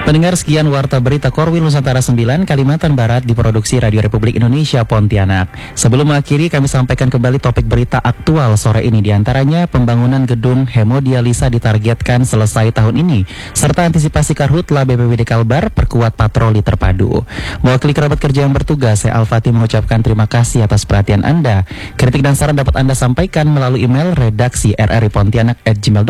Pendengar, sekian Warta Berita Korwil Nusantara 9 Kalimantan Barat diproduksi Radio Republik Indonesia Pontianak. Sebelum mengakhiri, kami sampaikan kembali topik berita aktual sore ini. Di antaranya, pembangunan gedung hemodialisa ditargetkan selesai tahun ini, serta antisipasi karhutla BPBD Kalbar perkuat patroli terpadu. Mewakili kerabat kerja yang bertugas, saya Al-Fatih mengucapkan terima kasih atas perhatian Anda. Kritik dan saran dapat Anda sampaikan melalui email redaksi rripontianak@gmail.com